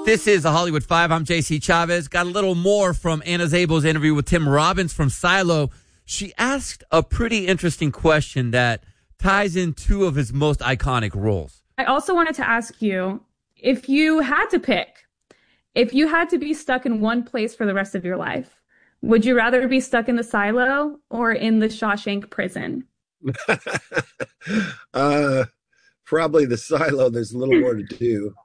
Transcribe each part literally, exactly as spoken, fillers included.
This is the Hollywood Five. I'm J C Chavez. Got a little more from Anna Zabel's interview with Tim Robbins from Silo. She asked a pretty interesting question that ties in two of his most iconic roles. I also wanted to ask you, if you had to pick, if you had to be stuck in one place for the rest of your life, would you rather be stuck in the Silo or in the Shawshank prison? uh, probably the Silo. There's a little more to do.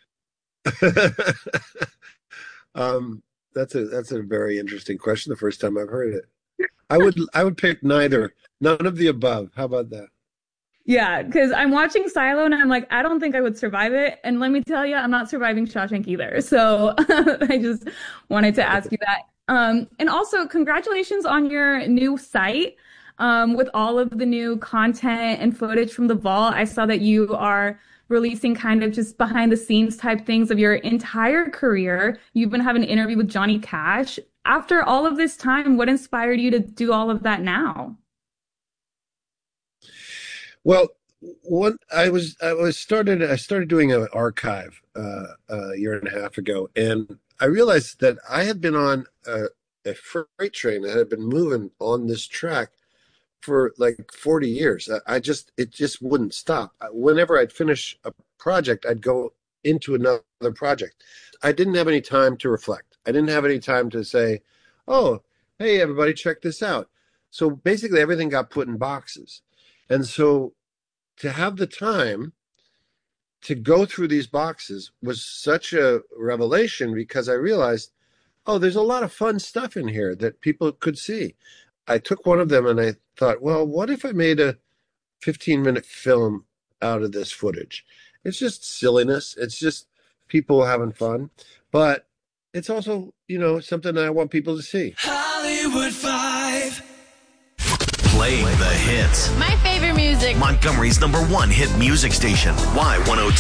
um, that's a that's a very interesting question. The first time I've heard it, I would I would pick neither, none of the above. How about that? Yeah, because I'm watching Silo and I'm like, I don't think I would survive it. And let me tell you, I'm not surviving Shawshank either. So I just wanted to ask you that. Um, and also, congratulations on your new site um, with all of the new content and footage from the vault. I saw that you are releasing kind of just behind the scenes type things of your entire career. You've been having an interview with Johnny Cash. After all of this time, what inspired you to do all of that now? Well, one I was I was started I started doing an archive uh, a year and a half ago, and I realized that I had been on a, a freight train that had been moving on this track for like forty years. I, I just, it just wouldn't stop. Whenever I'd finish a project, I'd go into another project. I didn't have any time to reflect. I didn't have any time to say, oh, hey, everybody, check this out. So basically everything got put in boxes. And so to have the time to go through these boxes was such a revelation, because I realized, oh, there's a lot of fun stuff in here that people could see. I took one of them and I thought, well, what if I made a fifteen minute film out of this footage? It's just silliness. It's just people having fun. But it's also, you know, something that I want people to see. Hollywood Five. Playing the hits. My favorite music. Montgomery's number one hit music station. Y one oh two.